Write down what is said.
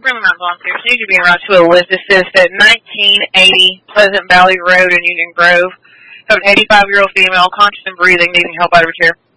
Really not volunteers. You need to be around to a list that says that 1980 Pleasant Valley Road in Union Grove. Have an 85-year-old female, conscious and breathing, needing help out of her chair.